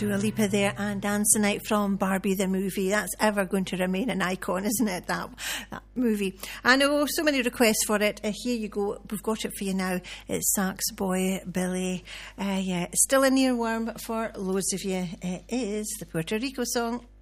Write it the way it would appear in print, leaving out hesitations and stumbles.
Dua Lipa there and Dance the Night from Barbie the movie. That's ever going to remain an icon, isn't it, that movie? I know, so many requests for it. Here you go. We've got it for you now. It's Sax Boy Billy. Yeah, it's still an earworm for loads of you. It is the Puerto Rico song.